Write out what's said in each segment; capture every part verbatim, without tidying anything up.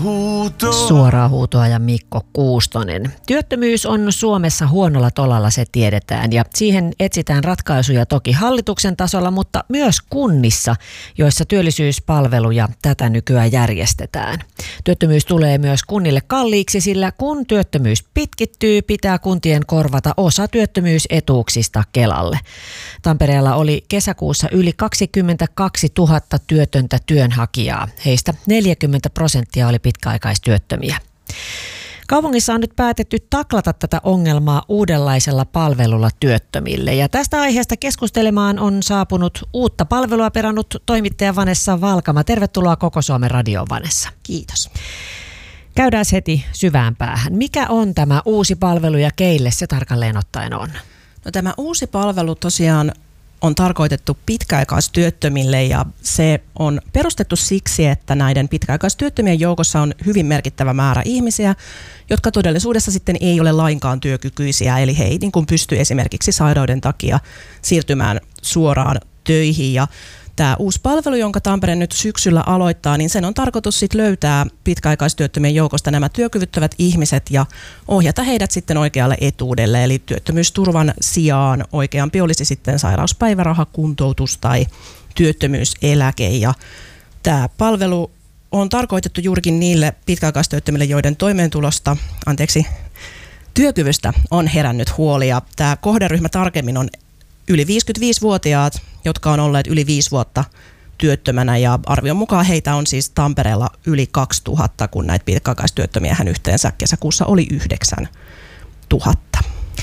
Huuto. Suoraa huutoa ja Mikko Kuustonen. Työttömyys on Suomessa huonolla tolalla, se tiedetään, ja siihen etsitään ratkaisuja toki hallituksen tasolla, mutta myös kunnissa, joissa työllisyyspalveluja tätä nykyään järjestetään. Työttömyys tulee myös kunnille kalliiksi, sillä kun työttömyys pitkittyy, pitää kuntien korvata osa työttömyysetuuksista Kelalle. Tampereella oli kesäkuussa yli kaksikymmentäkaksituhatta työtöntä työnhakijaa. Heistä neljäkymmentä prosenttia oli pitkäaikaistyöttömiä. Kaupungissa on nyt päätetty taklata tätä ongelmaa uudenlaisella palvelulla työttömille. Ja tästä aiheesta keskustelemaan on saapunut uutta palvelua perannut toimittaja Vanessa Valkama. Tervetuloa Koko Suomen radioon, Vanessa. Kiitos. Käydään heti syvään päähän. Mikä on tämä uusi palvelu ja keille se tarkalleen ottaen on? No, tämä uusi palvelu tosiaan on tarkoitettu pitkäaikaistyöttömille ja se on perustettu siksi, että näiden pitkäaikaistyöttömien joukossa on hyvin merkittävä määrä ihmisiä, jotka todellisuudessa sitten ei ole lainkaan työkykyisiä, eli he ei niin kuin pysty esimerkiksi sairauden takia siirtymään suoraan töihin. Ja tämä uusi palvelu, jonka Tampere nyt syksyllä aloittaa, niin sen on tarkoitus sitten löytää pitkäaikaistyöttömien joukosta nämä työkyvyttävät ihmiset ja ohjata heidät sitten oikealle etuudelle. Eli työttömyysturvan sijaan oikeampi olisi sitten sairauspäiväraha, kuntoutus tai työttömyyseläke. Ja tämä palvelu on tarkoitettu juurikin niille pitkäaikaistyöttömille, joiden toimeentulosta, anteeksi, työkyvystä on herännyt huoli. Ja tämä kohderyhmä tarkemmin on yli viisikymmentäviisivuotiaat, jotka on olleet yli viisi vuotta työttömänä, ja arvion mukaan heitä on siis Tampereella yli kaksituhatta, kun näitä pitkäaikaistyöttömiä hän yhteensä kesäkuussa oli yhdeksäntuhatta.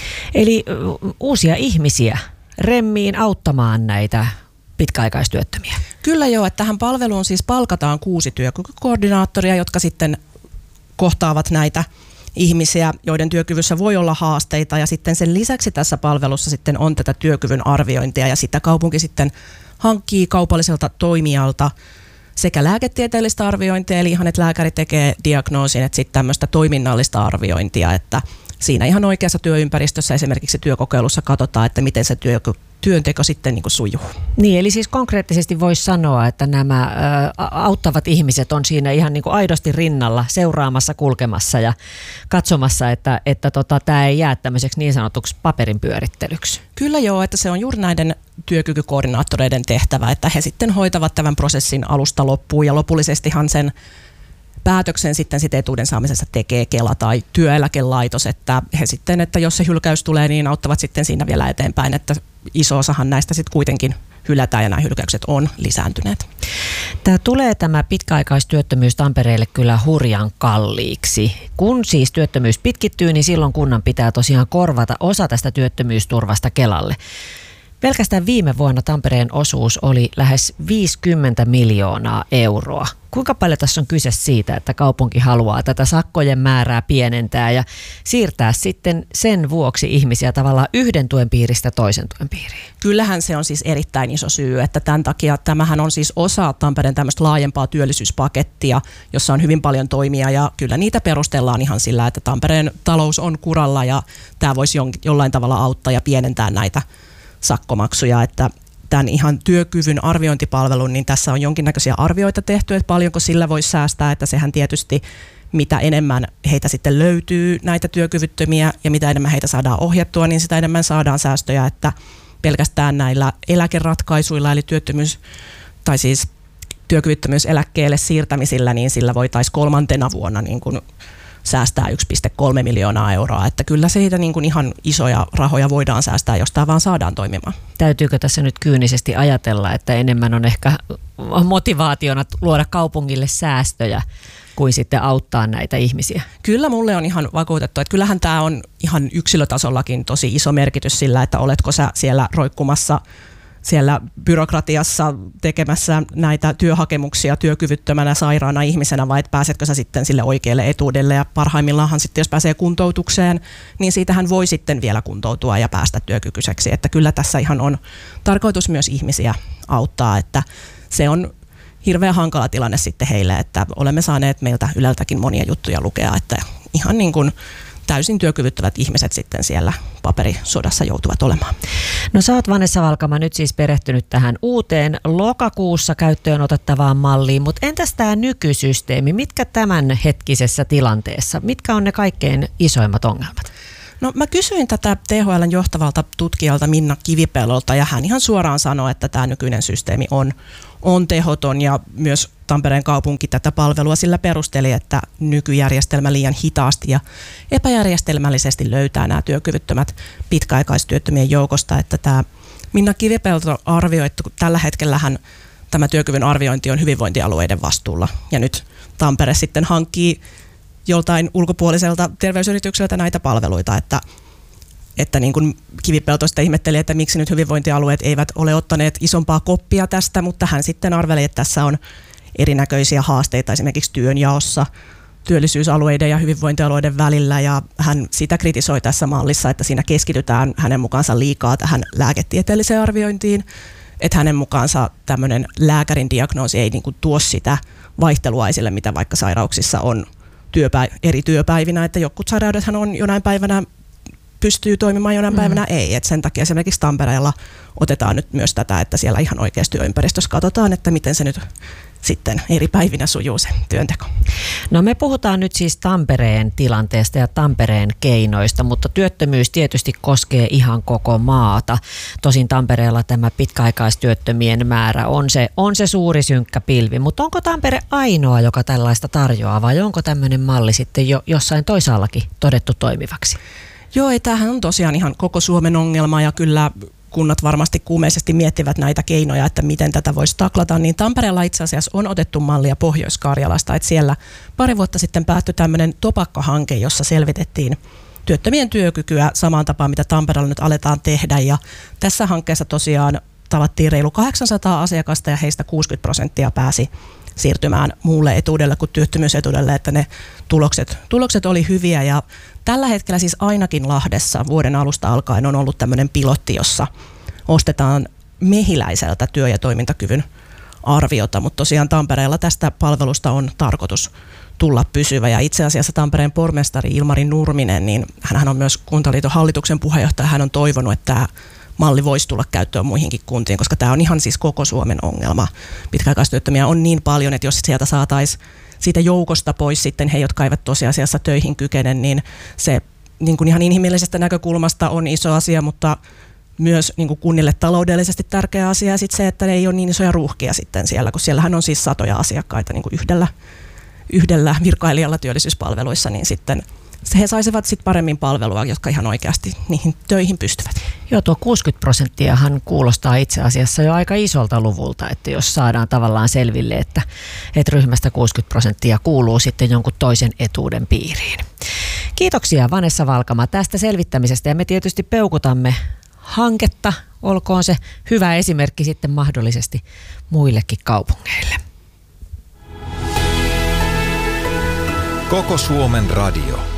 Eli uusia ihmisiä remmiin auttamaan näitä pitkäaikaistyöttömiä. Kyllä joo, että tähän palveluun siis palkataan kuusi työkykykoordinaattoria, jotka sitten kohtaavat näitä ihmisiä, joiden työkyvyssä voi olla haasteita, ja sitten sen lisäksi tässä palvelussa sitten on tätä työkyvyn arviointia, ja sitä kaupunki sitten hankkii kaupalliselta toimijalta sekä lääketieteellistä arviointia, eli ihan, että lääkäri tekee diagnoosin, että sitten tämmöistä toiminnallista arviointia, että siinä ihan oikeassa työympäristössä, esimerkiksi työkokeilussa katsotaan, että miten se työ, työnteko sitten niin kuin sujuu. Niin, eli siis konkreettisesti voisi sanoa, että nämä ä, auttavat ihmiset on siinä ihan niin kuin aidosti rinnalla seuraamassa, kulkemassa ja katsomassa, että, että tota, tämä ei jää tämmöiseksi niin sanotuksi paperin pyörittelyksi. Kyllä joo, että se on juuri näiden työkykykoordinaattoreiden tehtävä, että he sitten hoitavat tämän prosessin alusta loppuun, ja lopullisestihan sen päätöksen sitten sit etuuden saamisessa tekee Kela tai työeläkelaitos, että he sitten, että jos se hylkäys tulee, niin auttavat sitten siinä vielä eteenpäin, että iso osahan näistä sitten kuitenkin hylätään ja nämä hylkäykset on lisääntyneet. Tämä tulee tämä pitkäaikaistyöttömyys Tampereelle kyllä hurjan kalliiksi. Kun siis työttömyys pitkittyy, niin silloin kunnan pitää tosiaan korvata osa tästä työttömyysturvasta Kelalle. Pelkästään viime vuonna Tampereen osuus oli lähes viisikymmentä miljoonaa euroa. Kuinka paljon tässä on kyse siitä, että kaupunki haluaa tätä sakkojen määrää pienentää ja siirtää sitten sen vuoksi ihmisiä tavallaan yhden tuen piiristä toisen tuen piiriin? Kyllähän se on siis erittäin iso syy, että tämän takia tämähän on siis osa Tampereen tämmöistä laajempaa työllisyyspakettia, jossa on hyvin paljon toimia, ja kyllä niitä perustellaan ihan sillä, että Tampereen talous on kuralla ja tämä voisi jollain tavalla auttaa ja pienentää näitä sakkomaksuja, että tämän ihan työkyvyn arviointipalvelun, niin tässä on jonkinnäköisiä arvioita tehty, että paljonko sillä voisi säästää, että sehän tietysti mitä enemmän heitä sitten löytyy näitä työkyvyttömiä ja mitä enemmän heitä saadaan ohjattua, niin sitä enemmän saadaan säästöjä, että pelkästään näillä eläkeratkaisuilla eli työttömyys tai siis työkyvyttömyyseläkkeelle siirtämisillä, niin sillä voitaisiin kolmantena vuonna niin kuin säästää yksi pilkku kolme miljoonaa euroa, että kyllä siitä niin kuin ihan isoja rahoja voidaan säästää, jos tämä vaan saadaan toimimaan. Täytyykö tässä nyt kyynisesti ajatella, että enemmän on ehkä motivaationa luoda kaupungille säästöjä kuin sitten auttaa näitä ihmisiä? Kyllä mulle on ihan vakuutettu, että kyllähän tämä on ihan yksilötasollakin tosi iso merkitys sillä, että oletko sä siellä roikkumassa siellä byrokratiassa tekemässä näitä työhakemuksia työkyvyttömänä sairaana ihmisenä, vai että pääsetkö sä sitten sille oikealle etuudelle, ja parhaimmillaanhan sitten jos pääsee kuntoutukseen, niin siitähän voi sitten vielä kuntoutua ja päästä työkykyiseksi, että kyllä tässä ihan on tarkoitus myös ihmisiä auttaa, että se on hirveän hankala tilanne sitten heille, että olemme saaneet meiltä Yleltäkin monia juttuja lukea, että ihan niin kuin täysin työkyvyttömät ihmiset sitten siellä paperisodassa joutuvat olemaan. No sä oot, Vanessa Valkama, nyt siis perehtynyt tähän uuteen lokakuussa käyttöön otettavaan malliin, mutta entäs tämä nykysysteemi? Mitkä tämän hetkisessä tilanteessa, mitkä on ne kaikkein isoimmat ongelmat? No mä kysyin tätä T H L:n johtavalta tutkijalta Minna Kivipellolta ja hän ihan suoraan sanoi, että tämä nykyinen systeemi on, on tehoton ja myös Tampereen kaupunki tätä palvelua sillä perusteli, että nykyjärjestelmä liian hitaasti ja epäjärjestelmällisesti löytää nämä työkyvyttömät pitkäaikaistyöttömien joukosta, että tämä Minna Kivipelto arvioi, että tällä hetkellähän tämä työkyvyn arviointi on hyvinvointialueiden vastuulla ja nyt Tampere sitten hankkii joltain ulkopuoliselta terveysyritykseltä näitä palveluita, että, että niin kuin Kivipelto sitten ihmetteli, että miksi nyt hyvinvointialueet eivät ole ottaneet isompaa koppia tästä, mutta hän sitten arveli, että tässä on erinäköisiä haasteita esimerkiksi työnjaossa työllisyysalueiden ja hyvinvointialueiden välillä ja hän sitä kritisoi tässä mallissa, että siinä keskitytään hänen mukaansa liikaa tähän lääketieteelliseen arviointiin, että hänen mukaansa tämmöinen lääkärin diagnoosi ei niin kuin tuo sitä vaihtelua esille, mitä vaikka sairauksissa on Työpä, eri työpäivinä, että jotkut sairaudethan on jonain päivänä pystyy toimimaan, jonain mm. päivänä ei. Et sen takia esimerkiksi Tampereella otetaan nyt myös tätä, että siellä ihan oikeassa työympäristössä katsotaan, että miten se nyt sitten eri päivinä sujuu se työnteko. No me puhutaan nyt siis Tampereen tilanteesta ja Tampereen keinoista, mutta työttömyys tietysti koskee ihan koko maata. Tosin Tampereella tämä pitkäaikaistyöttömien määrä on se, on se suuri synkkä pilvi, mutta onko Tampere ainoa, joka tällaista tarjoaa vai onko tämmöinen malli sitten jo jossain toisaallakin todettu toimivaksi? Joo, ei, tämähän on tosiaan ihan koko Suomen ongelma ja kyllä kunnat varmasti kuumeisesti miettivät näitä keinoja, että miten tätä voisi taklata, niin Tampereella itse asiassa on otettu mallia Pohjois-Karjalasta, että siellä pari vuotta sitten päättyi tämmöinen Topakka-hanke, jossa selvitettiin työttömien työkykyä samaan tapaan, mitä Tampereella nyt aletaan tehdä, ja tässä hankkeessa tosiaan tavattiin reilu kahdeksansataa asiakasta, ja heistä kuusikymmentä prosenttia pääsi siirtymään muulle etuudelle kuin työttömyysetuudelle, että ne tulokset, tulokset oli hyviä, ja tällä hetkellä siis ainakin Lahdessa vuoden alusta alkaen on ollut tämmöinen pilotti, jossa ostetaan Mehiläiseltä työ- ja toimintakyvyn arviota, mutta tosiaan Tampereella tästä palvelusta on tarkoitus tulla pysyvä, ja itse asiassa Tampereen pormestari Ilmari Nurminen, niin hän on myös Kuntaliiton hallituksen puheenjohtaja, hän on toivonut, että tämä malli voisi tulla käyttöön muihinkin kuntiin, koska tämä on ihan siis koko Suomen ongelma. Pitkäaikaistyöttömiä on niin paljon, että jos sieltä saataisiin siitä joukosta pois sitten he, jotka eivät tosiasiassa töihin kykene, niin se niin kuin ihan inhimillisestä näkökulmasta on iso asia, mutta myös niin kuin kunnille taloudellisesti tärkeä asia. Ja sitten se, että ne ei ole niin isoja ruuhkia sitten siellä, kun siellähän on siis satoja asiakkaita niin kuin yhdellä, yhdellä virkailijalla työllisyyspalveluissa, niin sitten he saisivat sitten paremmin palvelua, jotka ihan oikeasti niihin töihin pystyvät. Joo, tuo kuusikymmentä prosenttiahan kuulostaa itse asiassa jo aika isolta luvulta, että jos saadaan tavallaan selville, että, että ryhmästä kuusikymmentä prosenttia kuuluu sitten jonkun toisen etuuden piiriin. Kiitoksia Vanessa Valkama tästä selvittämisestä ja me tietysti peukutamme hanketta, olkoon se hyvä esimerkki sitten mahdollisesti muillekin kaupungeille. Koko Suomen radio.